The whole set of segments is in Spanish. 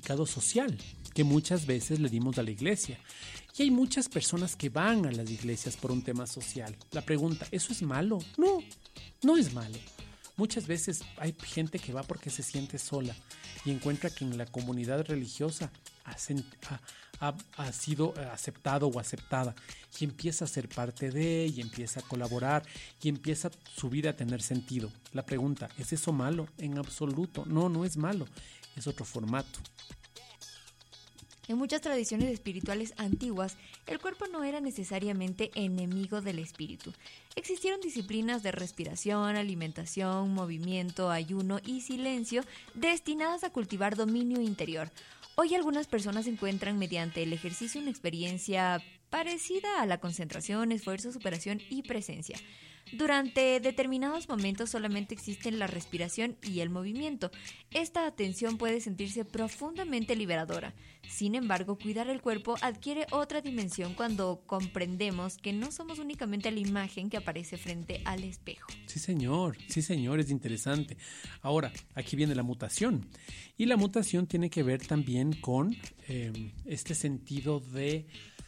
significado social que muchas veces le dimos a la iglesia. Y hay muchas personas que van a las iglesias por un tema social. La pregunta, ¿eso es malo? No, no es malo. Muchas veces hay gente que va porque se siente sola y encuentra que en la comunidad religiosa ha sido aceptado o aceptada y empieza a ser parte de, y empieza a colaborar y empieza su vida a tener sentido. La pregunta, ¿es eso malo? En absoluto, no, no es malo, es otro formato. En muchas tradiciones espirituales antiguas, el cuerpo no era necesariamente enemigo del espíritu. Existieron disciplinas de respiración, alimentación, movimiento, ayuno y silencio destinadas a cultivar dominio interior. Hoy algunas personas encuentran mediante el ejercicio una experiencia parecida a la concentración, esfuerzo, superación y presencia. Durante determinados momentos solamente existen la respiración y el movimiento. Esta atención puede sentirse profundamente liberadora. Sin embargo, cuidar el cuerpo adquiere otra dimensión cuando comprendemos que no somos únicamente la imagen que aparece frente al espejo. Sí, señor, es interesante. Ahora, aquí viene la mutación. Y la mutación tiene que ver también con este sentido de...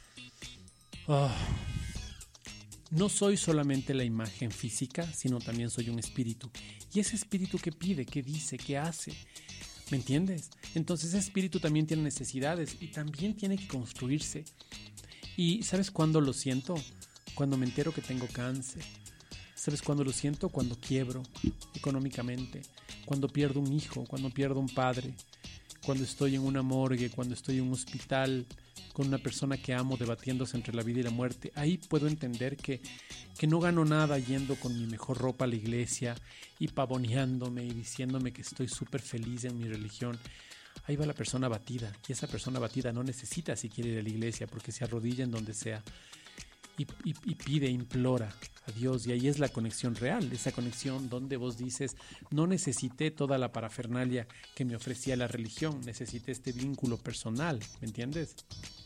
no soy solamente la imagen física, sino también soy un espíritu. Y ese espíritu que pide, que dice, que hace, ¿me entiendes? Entonces ese espíritu también tiene necesidades y también tiene que construirse. ¿Y sabes cuándo lo siento? Cuando me entero que tengo cáncer. ¿Sabes cuándo lo siento? Cuando quiebro económicamente, cuando pierdo un hijo, cuando pierdo un padre, cuando estoy en una morgue, cuando estoy en un hospital con una persona que amo debatiéndose entre la vida y la muerte. Ahí puedo entender que no gano nada yendo con mi mejor ropa a la iglesia y pavoneándome y diciéndome que estoy súper feliz en mi religión. Ahí va la persona abatida, y esa persona abatida no necesita si quiere ir a la iglesia porque se arrodilla en donde sea y pide, implora a Dios, y ahí es la conexión real, esa conexión donde vos dices, no necesité toda la parafernalia que me ofrecía la religión, necesité este vínculo personal, ¿me entiendes?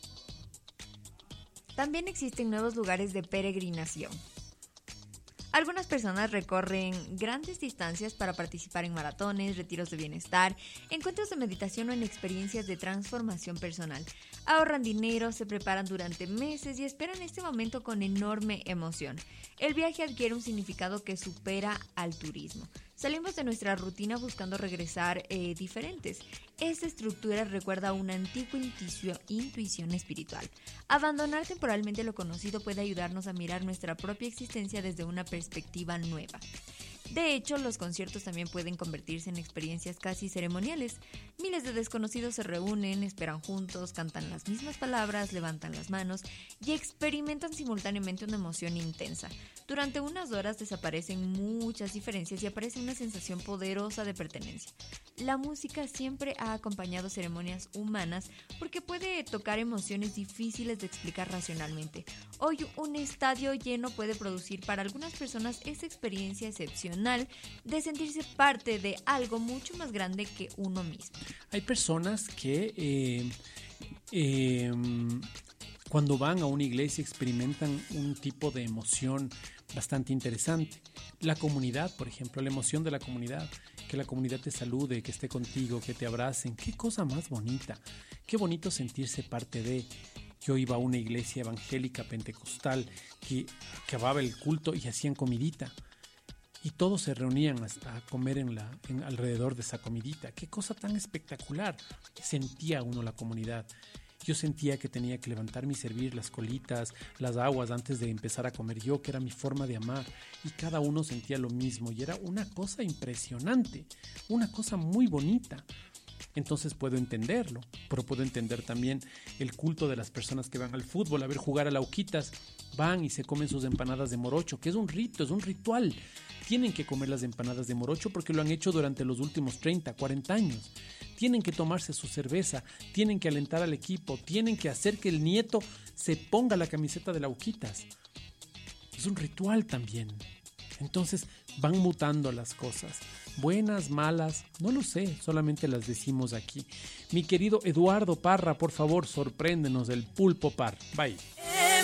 También existen nuevos lugares de peregrinación. Algunas personas recorren grandes distancias para participar en maratones, retiros de bienestar, encuentros de meditación o en experiencias de transformación personal. Ahorran dinero, se preparan durante meses y esperan este momento con enorme emoción. El viaje adquiere un significado que supera al turismo. Salimos de nuestra rutina buscando regresar diferentes. Esta estructura recuerda una antigua intuición espiritual. Abandonar temporalmente lo conocido puede ayudarnos a mirar nuestra propia existencia desde una perspectiva nueva. De hecho, los conciertos también pueden convertirse en experiencias casi ceremoniales. Miles de desconocidos se reúnen, esperan juntos, cantan las mismas palabras, levantan las manos y experimentan simultáneamente una emoción intensa. Durante unas horas desaparecen muchas diferencias y aparece una sensación poderosa de pertenencia. La música siempre ha acompañado ceremonias humanas porque puede tocar emociones difíciles de explicar racionalmente. Hoy un estadio lleno puede producir para algunas personas esa experiencia excepcional de sentirse parte de algo mucho más grande que uno mismo. Hay personas que cuando van a una iglesia experimentan un tipo de emoción bastante interesante. La comunidad, por ejemplo, la emoción de la comunidad, que la comunidad te salude, que esté contigo, que te abracen. Qué cosa más bonita, qué bonito sentirse parte de... Yo iba a una iglesia evangélica pentecostal que acababa el culto y hacían comidita. Y todos se reunían a comer alrededor de esa comidita. ¡Qué cosa tan espectacular! Sentía uno la comunidad. Yo sentía que tenía que levantarme y servir las colitas, las aguas antes de empezar a comer yo, que era mi forma de amar. Y cada uno sentía lo mismo. Y era una cosa impresionante, una cosa muy bonita. Entonces puedo entenderlo, pero puedo entender también el culto de las personas que van al fútbol a ver jugar a Lauquitas, van y se comen sus empanadas de morocho, que es un rito, es un ritual. Tienen que comer las empanadas de morocho porque lo han hecho durante los últimos 30, 40 años. Tienen que tomarse su cerveza, tienen que alentar al equipo, tienen que hacer que el nieto se ponga la camiseta de Lauquitas. Es un ritual también. Entonces van mutando las cosas. Buenas, malas, no lo sé, solamente las decimos aquí. Mi querido Eduardo Parra, por favor, sorpréndenos del Pulpo Par. Bye.